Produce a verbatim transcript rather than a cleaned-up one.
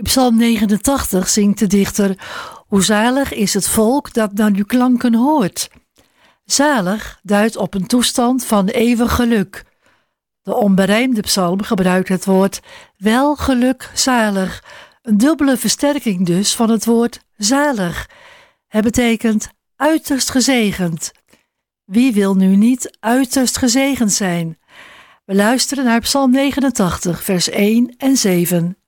In Psalm negenentachtig zingt de dichter: hoe zalig is het volk dat naar uw klanken hoort. Zalig duidt op een toestand van eeuwig geluk. De onberijmde psalm gebruikt het woord welgeluk zalig, een dubbele versterking dus van het woord zalig. Het betekent uiterst gezegend. Wie wil nu niet uiterst gezegend zijn? We luisteren naar Psalm negenentachtig, vers één en zeven.